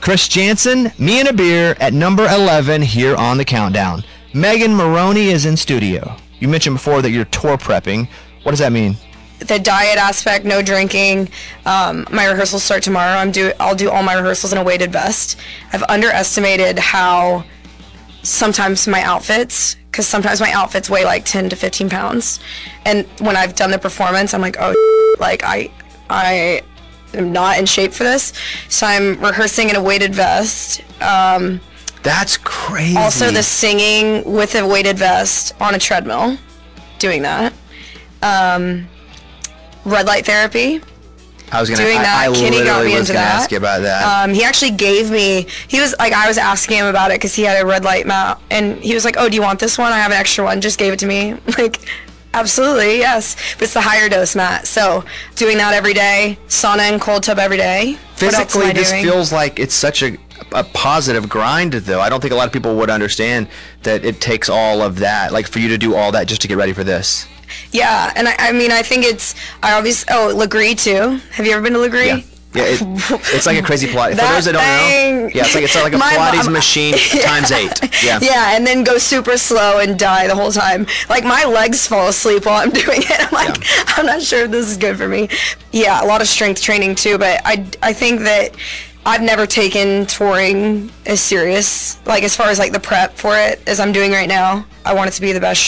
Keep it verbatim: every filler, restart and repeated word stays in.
Chris Jansen, me and a beer at number eleven here on the countdown. Megan Maroney is in studio. You mentioned before that you're tour prepping. What does that mean? The diet aspect, no drinking. Um, my rehearsals start tomorrow. I'm do I'll do all my rehearsals in a weighted vest. I've underestimated how sometimes my outfits, because sometimes my outfits weigh like ten to fifteen pounds, and when I've done the performance, I'm like, oh, like I, I am not in shape for this. So I'm rehearsing in a weighted vest. Um, That's crazy. Also, the singing with a weighted vest on a treadmill, doing that. Um, red light therapy. I was gonna. Doing I, that. I Kitty got me was into gonna that. ask you about that. Um, he actually gave me. He was like, I was asking him about it because he had a red light mat, and he was like, "Oh, do you want this one? I have an extra one. Just gave it to me." Like, absolutely, yes. But it's the higher dose mat. So doing that every day, sauna and cold tub every day. What else am Physically, I this doing? feels like it's such a a positive grind, though. I don't think a lot of people would understand that it takes all of that, like for you to do all that just to get ready for this. Yeah, and I, I mean, I think it's, I obviously, oh, Legree too. Have you ever been to Legree? Yeah. Yeah, it, it's like a crazy Pilates. For That those that don't thing- know, yeah, it's like it's like a My Pilates mom- machine times eight. Yeah. Yeah, and then go super slow and die the whole time. Like, my legs fall asleep while I'm doing it. I'm like, Yeah. I'm not sure if this is good for me. Yeah, a lot of strength training too, but I, I think that I've never taken touring as serious, like as far as like the prep for it as I'm doing right now. I want it to be the best